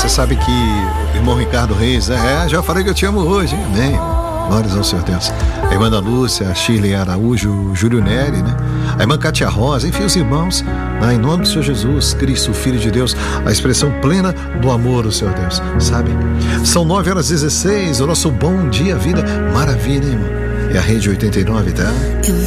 Você sabe que o irmão Ricardo Reis, já falei que eu te amo hoje, hein? Amém. Glórias ao Senhor Deus. A irmã da Lúcia, a Shirley Araújo, o Júlio Neri, né? A irmã Cátia Rosa, enfim, os irmãos, né? Em nome do Senhor Jesus Cristo, Filho de Deus, a expressão plena do amor do Senhor Deus, sabe? São 9h16, o nosso bom dia, vida, maravilha, hein, irmão? É a Rede 89, tá?